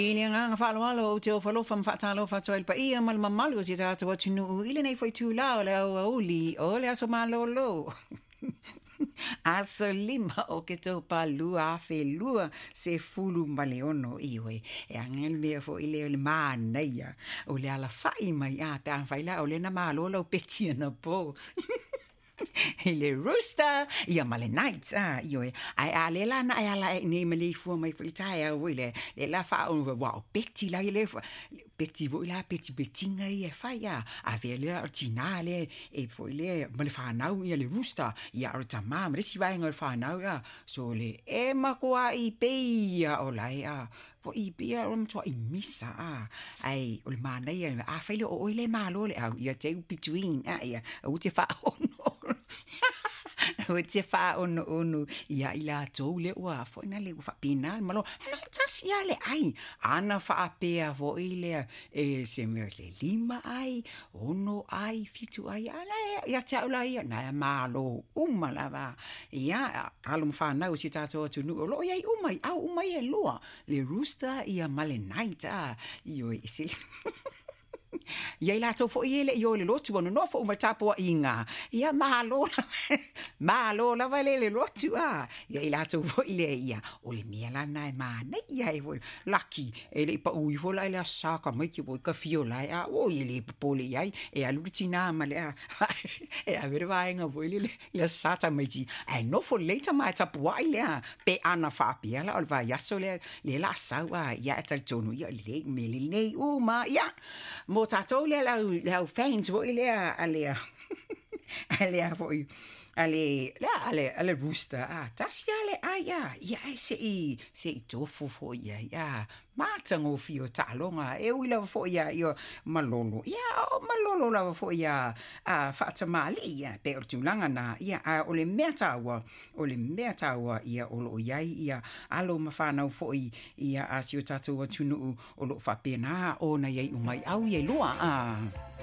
Ile nga whalawalo o te o whalofa mwhatalo whatoa ilpa ia mal mamalu o te tātou o tunu ile nei whai tū lao le au auli o le aso malolo. Aso lima o ke tau palua a whelua se fulu maleono iwe. E angel mea fo ile o le māneia o le ala whai mai a pe an whaila o le na malolo o petia na po. Ile rooster ia male night io ai ale la na ala ni mali fu mai fritai o ile le la fa o wow peti la ile peti vo la peti betinga ia fa ia a vele ordinale e fo ile male fa na ia le rooster ia o tama me si vai ngol fa na ia so le e ma ko ai pe ia o la ia po I bia o mto I misa ai o le mana ia a fa ile o ile malo le ia te between ia o te fa o te wha ono ia I la tau le ua fo ina le ufa pina malo hana tasi ale ai ana wha apea fo I le se mea le lima ai ono ai fitu ai ala ia te aula ia na malo lava ia alo mwhana o si tato atunu o lo iai umai au umai e loa le rooster ia male night io isi ia la tau fo ile io le lotu ono no fo umatapo inga ia malo la vale le lotu ia la tau fo ile ia o le mia la na ma nei ia e lucky e le pa ui fo la le saka mai ki ka fio la o ile popole ia e a lutina ma le e a ver vai nga vo ile le sata mai ti e no fo later mai tapu ile pe ana fa pia la o va ia so le la sawa ia e tonu ia le me le nei o ma ia mo tatou le lau fans vo ile alea alea foi ale rooster tasi ale ia se tofu fo ia matango fio talonga e wila fo ia io malolo la fo ia fata mali ia pe o tulanga na ia o le metawa ia o lo ia alo mafana fo ia asio tatu tunu o lo fa pena o na ia umai au ia loa